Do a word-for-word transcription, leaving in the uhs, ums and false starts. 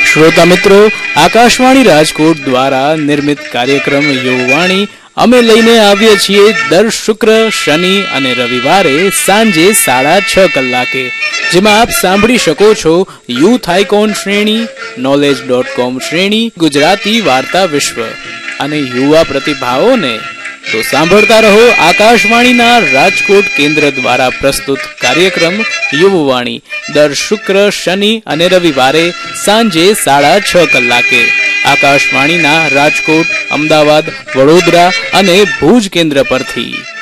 श्रोता मित्रों, आकाशवाणी राजकोट द्वारा निर्मित कार्यक्रम युववाणी अमे लईने आवीए छीए दर शुक्र, शनि अने रविवारे सांजे साढ़ा छ कलाके, जेमां आप सांभळी शको छो यूथ आइकॉन श्रेणी, नॉलेज डॉट कॉम श्रेणी, गुजराती वार्ता विश्व अने युवा प्रतिभाओने। तो सांभळता रहो आकाशवाणीना राजकोट केंद्र द्वारा प्रस्तुत कार्यक्रम युववाणी दर शुक्र, शनि अने रविवारे सांजे साढ़ा छ कलाके आकाशवाणीना राजकोट, अमदावाद, वडोदरा अने भूज केंद्र परथी।